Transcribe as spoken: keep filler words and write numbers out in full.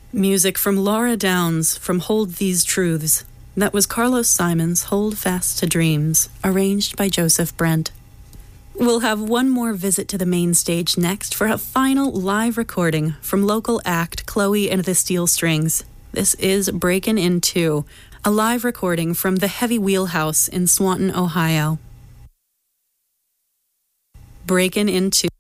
Music from Laura Downs from Hold These Truths. That was Carlos Simon's Hold Fast to Dreams, arranged by Joseph Brent. We'll have one more visit to the main stage next for a final live recording from local act Chloe and the Steel Strings. This is Breakin' In Two, a live recording from the Heavy Wheelhouse in Swanton, Ohio. Breakin' In Two.